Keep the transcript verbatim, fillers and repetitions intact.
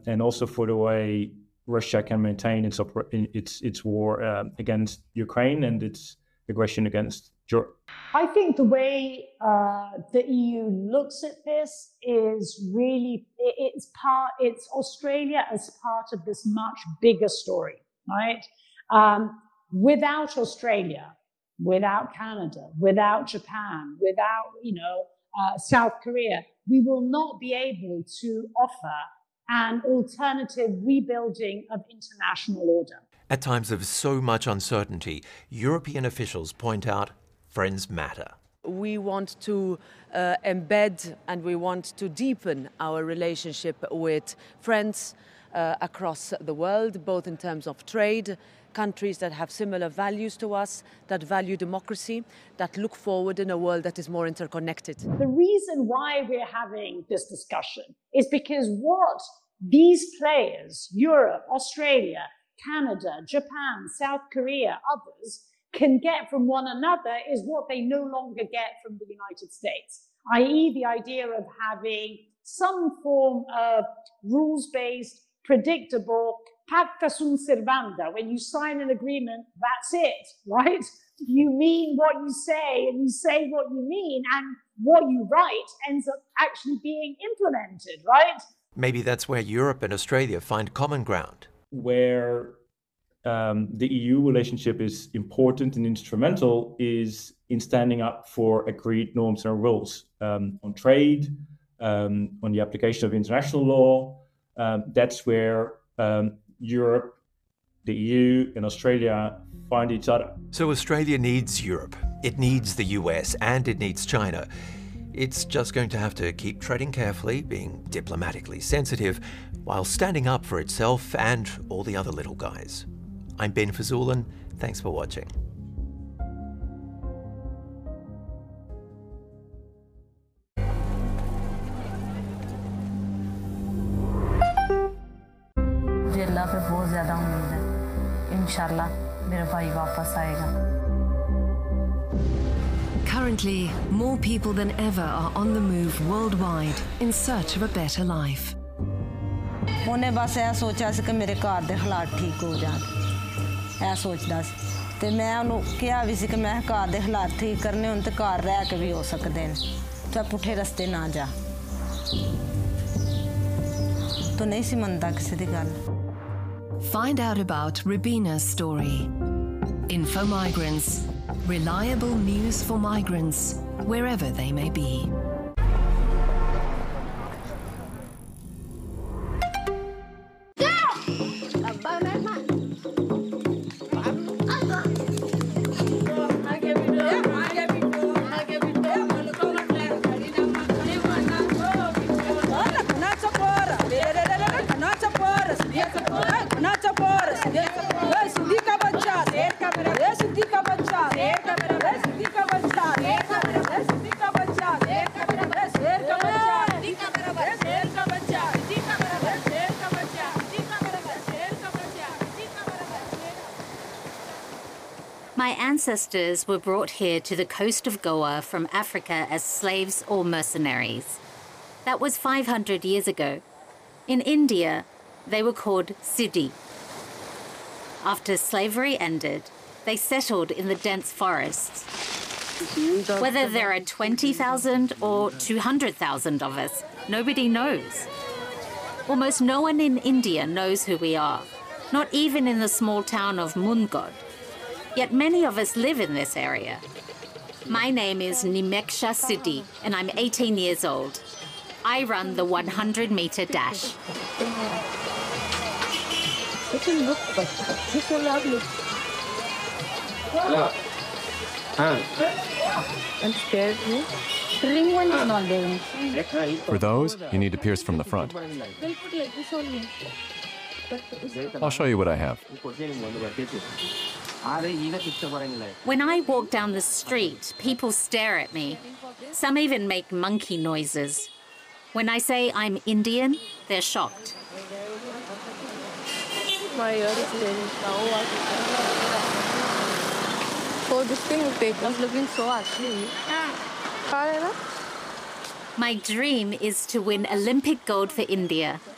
and also for the way Russia can maintain its its its war uh, against Ukraine and its aggression against Europe. I think the way uh, the E U looks at this is really it's part it's Australia as part of this much bigger story, right? Um, without Australia, without Canada, without Japan, without you know uh, South Korea, we will not be able to offer an alternative rebuilding of international order. At times of so much uncertainty, European officials point out friends matter. We want to uh, embed and we want to deepen our relationship with friends uh, across the world, both in terms of trade, countries that have similar values to us, that value democracy, that look forward in a world that is more interconnected. The reason why we're having this discussion is because what these players, Europe, Australia, Canada, Japan, South Korea, others, can get from one another is what they no longer get from the United States, that is the idea of having some form of rules-based, predictable, pacta sunt servanda. When you sign an agreement, that's it, right? You mean what you say and you say what you mean, and what you write ends up actually being implemented, right? Maybe that's where Europe and Australia find common ground. Where um, the E U relationship is important and instrumental is in standing up for agreed norms and rules um, on trade, um, on the application of international law. Um, that's where um, Europe, the E U, and Australia find each other. So Australia needs Europe, it needs the U S, and it needs China. It's just going to have to keep treading carefully, being diplomatically sensitive, while standing up for itself and all the other little guys. I'm Ben Fazulin. Thanks for watching. अल्लाह पे बहुत ज़्यादा उम्मीद है इंशाल्लाह मेरा भाई वापस आएगा. Currently, more people than ever are on the move worldwide in search of a better life. उन्हें बस ऐ सोचा सी कि मेरे घर दे हालात ठीक हो जान, ऐ सोचदा सी ते मैं उन्हें कहा भी सी कि मैं घर दे हालात ठीक करने होन ते घर रह के भी हो सकदे न, तो पुठे रस्ते ना जा, तो नहीं सी मनदा किसी दी गल. Find out about Rubina's story. Info Migrants. Reliable news for migrants, wherever they may be. My ancestors were brought here to the coast of Goa from Africa as slaves or mercenaries. That was five hundred years ago. In India, they were called Siddhi. After slavery ended, they settled in the dense forests. Whether there are twenty thousand or two hundred thousand of us, nobody knows. Almost no one in India knows who we are, not even in the small town of Mungod. Yet many of us live in this area. My name is Nimeksha Siddhi, and I'm eighteen years old. I run the one hundred meter dash. I'm scared. Ring one is not there. For those, you need to pierce from the front. I'll show you what I have. When I walk down the street, people stare at me. Some even make monkey noises. When I say I'm Indian, they're shocked. My ear is paining now. Oh, this thing with paper is looking so ugly. My dream is to win Olympic gold for India